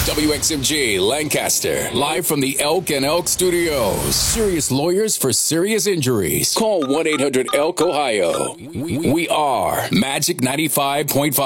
WXMG Lancaster, live from the Elk and Elk Studios. Serious lawyers for serious injuries. Call 1-800-ELK-OHIO. We are Magic 95.5.